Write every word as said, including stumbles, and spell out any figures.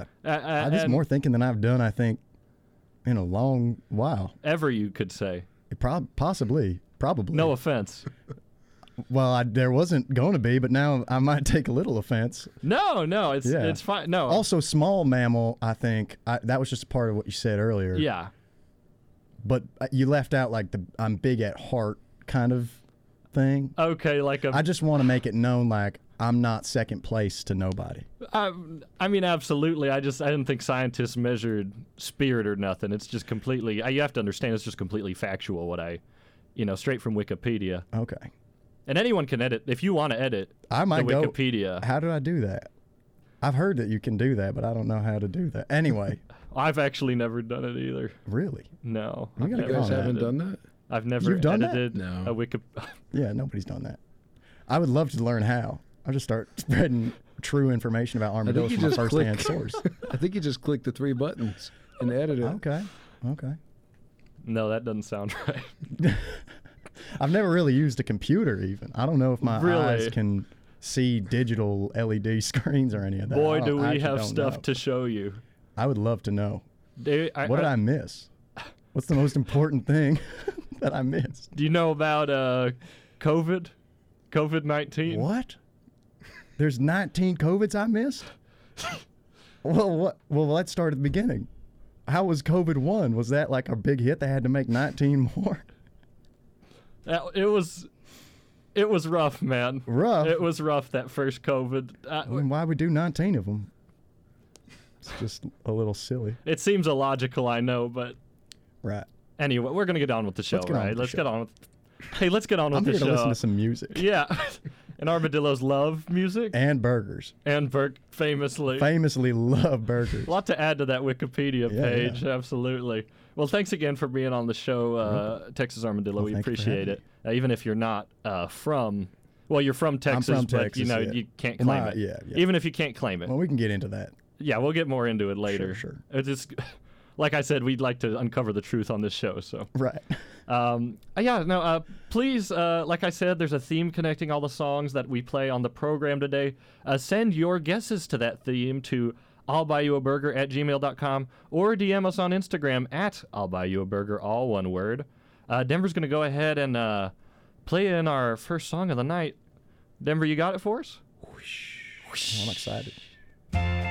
Yeah. Uh, uh, I did and more thinking than I've done, I think, in a long while. ever, you could say. It prob- possibly. Probably. No offense. Well, I, there wasn't going to be, but now I might take a little offense. No, no, it's Yeah. it's fine. No. Also, small mammal, I think, I, that was just a part of what you said earlier. Yeah. But you left out, like, the I'm big at heart kind of thing. Okay, like a. I just want to make it known, like, I'm not second place to nobody. I, I mean, absolutely. I just I didn't think scientists measured spirit or nothing. It's just completely. You have to understand. It's just completely factual. What I, you know, straight from Wikipedia. Okay. And anyone can edit if you want to edit. I might the go. Wikipedia. How do I do that? I've heard that you can do that, but I don't know how to do that. Anyway. I've actually never done it either. Really? No. You I've gotta never go You guys on haven't edited. done that? I've never You've done that? edited No. a Wiki. Yeah, nobody's done that. I would love to learn how. I'll just start spreading true information about armadillos you from a just first-hand click. source. I think you just click the three buttons and edit it. Okay. Okay. No, that doesn't sound right. I've never really used a computer even. I don't know if my Really? eyes can see digital L E D screens or any of that. Boy, I don't- do I we actually have don't stuff know. to show you. I would love to know. Do, I, What did I- I miss? What's the most important thing that I missed? Do you know about uh, COVID? COVID nineteen? What? There's nineteen COVIDs I missed? Well, what? Well, let's start at the beginning. How was COVID one? Was that like a big hit? They had to make nineteen more? Uh, It was, it was rough, man. Rough? It was rough, that first COVID. Uh, Then why we do nineteen of them? It's just a little silly. it seems illogical, I know, but Right. anyway, we're gonna get on with the show, Let's get on right? with the let's show. get on with. Hey, let's get on with I'm the here to show. listen to some music. Yeah, and armadillos love music, And burgers. and Burke famously. Famously love burgers. A lot to add to that Wikipedia Yeah, page, yeah. absolutely. Well, thanks again for being on the show, uh, Texas Armadillo. Well, we thank you for appreciate having it. Uh, even if you're not uh, from, well, you're from Texas, from but you Texas, know yeah. you can't Well, claim my- it. yeah, yeah. Even if you can't claim it, Well, we can get into that. yeah, we'll get more into it later. sure. It's just, like I said, we'd like to uncover the truth on this show. So, Right. um, uh, yeah, no, uh, please, uh, like I said, there's a theme connecting all the songs that we play on the program today. Uh, send your guesses to that theme to I'll buy you a burger at gmail dot com or D M us on Instagram at I'll buy you a burger, all one word. Uh, Denver's going to go ahead and uh, play in our first song of the night. Denver, you got it for us? I'm excited.